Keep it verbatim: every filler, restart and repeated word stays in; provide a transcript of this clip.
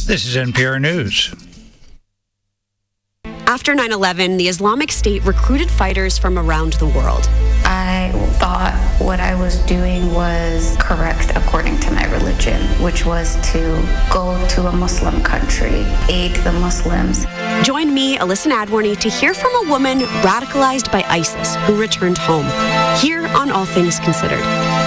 This is N P R News. After nine eleven, the Islamic State recruited fighters from around the world. I thought what I was doing was correct according to my religion, which was to go to a Muslim country, aid the Muslims. Join me, Alyssa Nadworny, to hear from a woman radicalized by ISIS who returned home. Here on All Things Considered.